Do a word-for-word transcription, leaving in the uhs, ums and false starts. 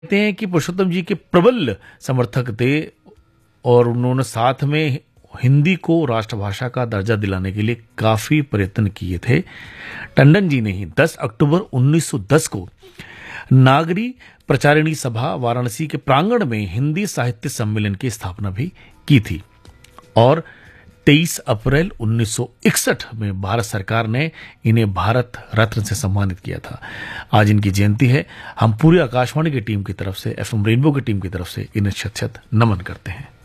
कहते हैं कि पुरुषोत्तम जी के प्रबल समर्थक थे और उन्होंने साथ में हिंदी को राष्ट्रभाषा का दर्जा दिलाने के लिए काफी प्रयत्न किए थे। टंडन जी ने ही दस अक्टूबर उन्नीस सौ दस को नागरी प्रचारिणी सभा वाराणसी के प्रांगण में हिंदी साहित्य सम्मेलन की स्थापना भी की थी और तेईस अप्रैल उन्नीस सौ इकसठ में भारत सरकार ने इन्हें भारत रत्न से सम्मानित किया था। आज इनकी जयंती है। हम पूरी आकाशवाणी की टीम की तरफ से, एफएम रेनबो की टीम की तरफ से इन्हें शत शत नमन करते हैं।